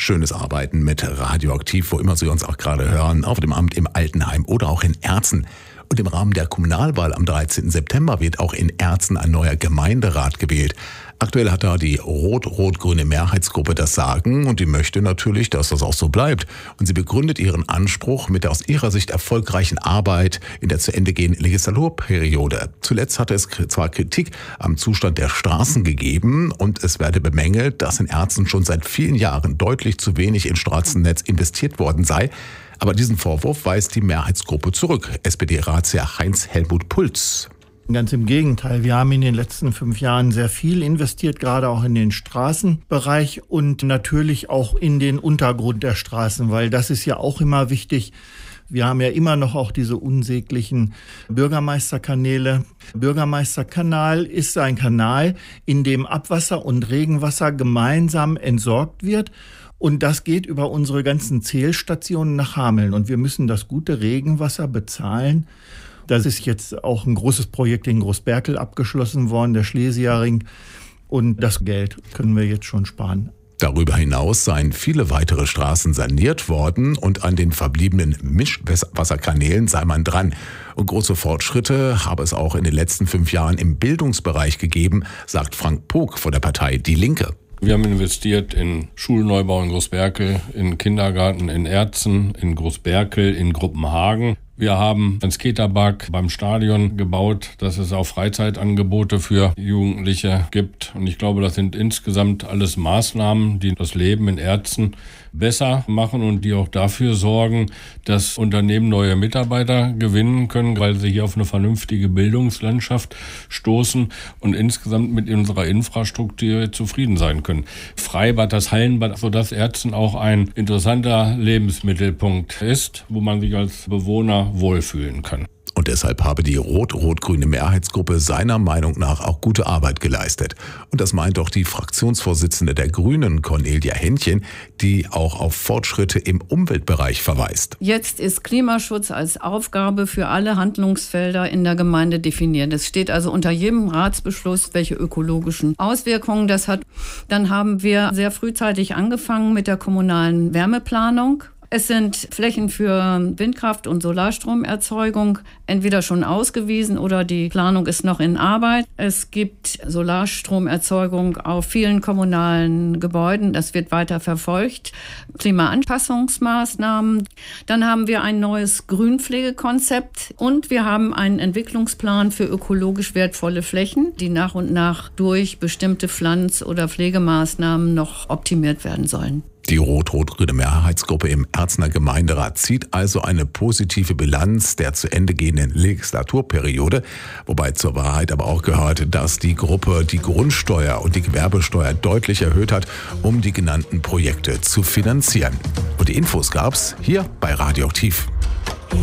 schönes Arbeiten mit Radioaktiv, wo immer Sie uns auch gerade hören, auf dem Amt im Altenheim oder auch in Erzen. Und im Rahmen der Kommunalwahl am 13. September wird auch in Erzen ein neuer Gemeinderat gewählt. Aktuell hat da die rot-rot-grüne Mehrheitsgruppe das Sagen und die möchte natürlich, dass das auch so bleibt. Und sie begründet ihren Anspruch mit der aus ihrer Sicht erfolgreichen Arbeit in der zu Ende gehenden Legislaturperiode. Zuletzt hatte es zwar Kritik am Zustand der Straßen gegeben und es werde bemängelt, dass in Erzen schon seit vielen Jahren deutlich zu wenig in Straßennetz investiert worden sei. Aber diesen Vorwurf weist die Mehrheitsgruppe zurück. SPD-Ratsherr Heinz-Helmut Pulz. Ganz im Gegenteil, wir haben in den letzten 5 Jahren sehr viel investiert, gerade auch in den Straßenbereich und natürlich auch in den Untergrund der Straßen, weil das ist ja auch immer wichtig. Wir haben ja immer noch auch diese unsäglichen Bürgermeisterkanäle. Bürgermeisterkanal ist ein Kanal, in dem Abwasser und Regenwasser gemeinsam entsorgt wird. Und das geht über unsere ganzen Zählstationen nach Hameln. Und wir müssen das gute Regenwasser bezahlen. Das ist jetzt auch ein großes Projekt in Großberkel abgeschlossen worden, der Schlesierring. Und das Geld können wir jetzt schon sparen. Darüber hinaus seien viele weitere Straßen saniert worden und an den verbliebenen Mischwasserkanälen sei man dran. Und große Fortschritte habe es auch in den letzten 5 Jahren im Bildungsbereich gegeben, sagt Frank Pog von der Partei Die Linke. Wir haben investiert in Schulneubau in Großberkel, in Kindergarten in Erzen, in Großberkel, in Gruppenhagen. Wir haben ein Skaterpark beim Stadion gebaut, dass es auch Freizeitangebote für Jugendliche gibt. Und ich glaube, das sind insgesamt alles Maßnahmen, die das Leben in Erzen besser machen und die auch dafür sorgen, dass Unternehmen neue Mitarbeiter gewinnen können, weil sie hier auf eine vernünftige Bildungslandschaft stoßen und insgesamt mit unserer Infrastruktur zufrieden sein können. Freibad, das Hallenbad, sodass Erzen auch ein interessanter Lebensmittelpunkt ist, wo man sich als Bewohner wohlfühlen kann. Und deshalb habe die rot-rot-grüne Mehrheitsgruppe seiner Meinung nach auch gute Arbeit geleistet. Und das meint auch die Fraktionsvorsitzende der Grünen, Cornelia Henchen, die auch auf Fortschritte im Umweltbereich verweist. Jetzt ist Klimaschutz als Aufgabe für alle Handlungsfelder in der Gemeinde definiert. Es steht also unter jedem Ratsbeschluss, welche ökologischen Auswirkungen das hat. Dann haben wir sehr frühzeitig angefangen mit der kommunalen Wärmeplanung. Es sind Flächen für Windkraft- und Solarstromerzeugung entweder schon ausgewiesen oder die Planung ist noch in Arbeit. Es gibt Solarstromerzeugung auf vielen kommunalen Gebäuden. Das wird weiter verfolgt. Klimaanpassungsmaßnahmen. Dann haben wir ein neues Grünpflegekonzept und wir haben einen Entwicklungsplan für ökologisch wertvolle Flächen, die nach und nach durch bestimmte Pflanz- oder Pflegemaßnahmen noch optimiert werden sollen. Die rot-rot-grüne Mehrheitsgruppe im Erzener Gemeinderat zieht also eine positive Bilanz der zu Ende gehenden Legislaturperiode, wobei zur Wahrheit aber auch gehört, dass die Gruppe die Grundsteuer und die Gewerbesteuer deutlich erhöht hat, um die genannten Projekte zu finanzieren. Und die Infos gab's hier bei Radioaktiv.